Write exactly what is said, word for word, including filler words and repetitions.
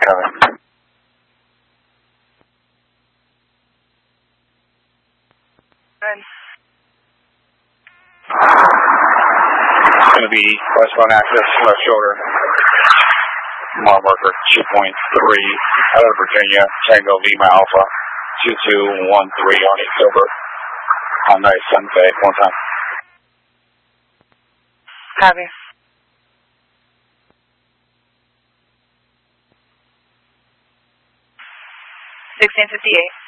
Copy. Good. It's going to be westbound access, left shoulder. Mile marker two point three out of Virginia, Tango Lima Alpha, two two one three on October. On night Sunday, one time. Copy. sixteen fifty-eight.